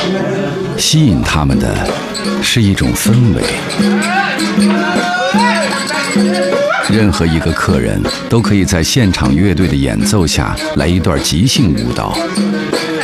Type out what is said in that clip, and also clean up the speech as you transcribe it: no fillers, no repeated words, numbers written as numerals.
吸引他们的是一种氛围。任何一个客人都可以在现场乐队的演奏下来一段即兴舞蹈。